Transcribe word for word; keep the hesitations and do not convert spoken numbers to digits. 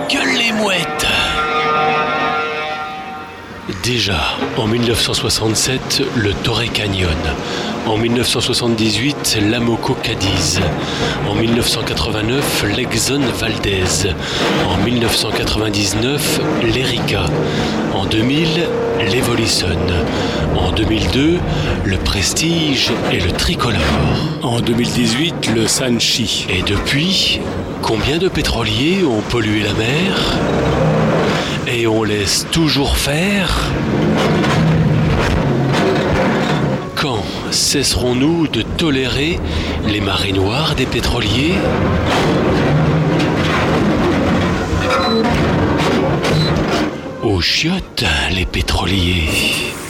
gueule les mouettes. Déjà, en mille neuf cent soixante-sept, le Torrey Canyon. En mille neuf cent soixante-dix-huit, l'Amoco Cadiz. En mille neuf cent quatre-vingt-neuf, l'Exxon Valdez. En mille neuf cent quatre-vingt-dix-neuf, l'Erika. En deux mille, l'Evolution. En deux mille deux, le Prestige et le Tricolore. En deux mille dix-huit, le Sanchi. Et depuis, combien de pétroliers ont pollué la mer ? Et on laisse toujours faire ? Quand cesserons-nous de tolérer les marées noires des pétroliers ? Aux chiottes, les pétroliers.